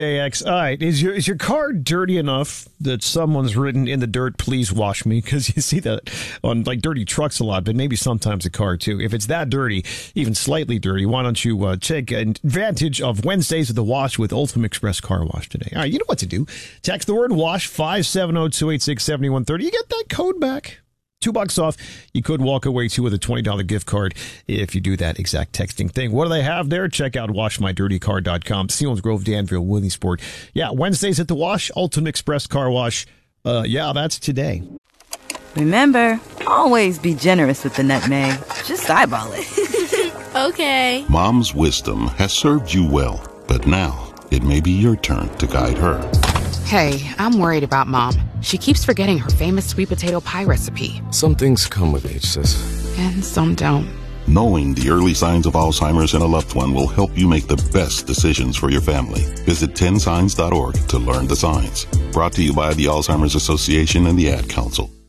AX. All right. Is your car dirty enough that someone's written in the dirt, please wash me? Because you see that on like dirty trucks a lot, but maybe sometimes a car too. If it's that dirty, even slightly dirty, why don't you take advantage of Wednesdays at the Wash with Ultimate Express Car Wash today? All right. You know what to do. Text the word wash 570-286-7130. You get that code back. $2 off. You could walk away too with a $20 gift card if you do that exact texting thing. What do they have there? Check out washmydirtycar.com. Selinsgrove, Danville, Williamsport. Yeah, Wednesdays at the Wash, Ultimate Express Car Wash. Yeah, that's today. Remember, always be generous with the nutmeg. Just eyeball it. Okay. Mom's wisdom has served you well, but now it may be your turn to guide her. Hey, I'm worried about Mom. She keeps forgetting her famous sweet potato pie recipe. Some things come with age, sis. And some don't. Knowing the early signs of Alzheimer's in a loved one will help you make the best decisions for your family. Visit 10signs.org to learn the signs. Brought to you by the Alzheimer's Association and the Ad Council.